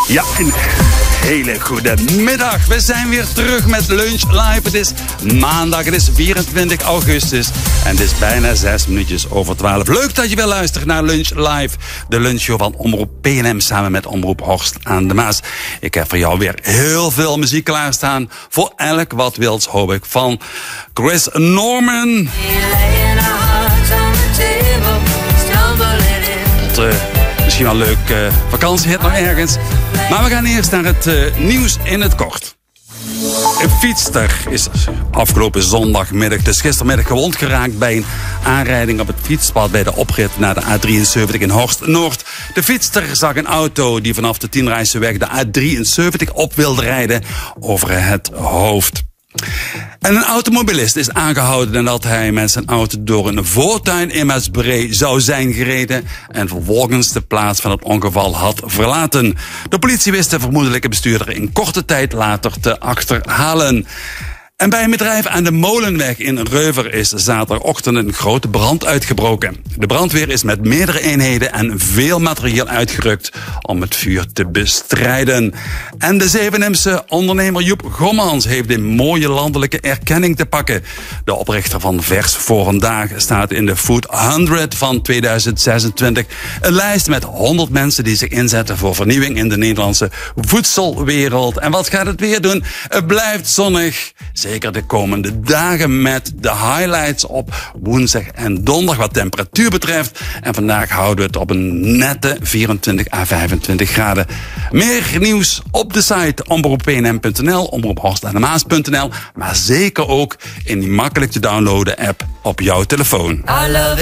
Ja, een hele goede middag. We zijn weer terug met Lunch Live. Het is maandag, het is 24 augustus. En het is bijna 6 minuutjes over 12. Leuk dat je weer luistert naar Lunch Live. De lunchshow van Omroep PNM samen met Omroep Horst aan de Maas. Ik heb voor jou weer heel veel muziek klaarstaan. Voor elk wat wils, hoop ik. Van Chris Norman. Misschien wel een leuk vakantiehit nog ergens. Maar we gaan eerst naar het nieuws in het kort. Een fietster is afgelopen zondagmiddag, dus gistermiddag, gewond geraakt bij een aanrijding op het fietspad bij de oprit naar de A73 in Horst-Noord. De fietster zag een auto die vanaf de Tienrijseweg de A73 op wilde rijden over het hoofd. En een automobilist is aangehouden nadat hij met zijn auto door een voortuin in Maasbree zou zijn gereden en vervolgens de plaats van het ongeval had verlaten. De politie wist de vermoedelijke bestuurder in korte tijd later te achterhalen. En bij een bedrijf aan de Molenweg in Reuver is zaterdagochtend een grote brand uitgebroken. De brandweer is met meerdere eenheden en veel materieel uitgerukt om het vuur te bestrijden. En de Zevenhemse ondernemer Joep Gommans heeft een mooie landelijke erkenning te pakken. De oprichter van Vers voor Vandaag staat in de Food 100 van 2026. Een lijst met 100 mensen die zich inzetten voor vernieuwing in de Nederlandse voedselwereld. En wat gaat het weer doen? Het blijft zonnig. Zeker de komende dagen met de highlights op woensdag en donderdag wat temperatuur betreft. En vandaag houden we het op een nette 24 à 25 graden. Meer nieuws op de site omroeppnm.nl, omroephorstandemaas.nl. Maar zeker ook in die makkelijk te downloaden app op jouw telefoon.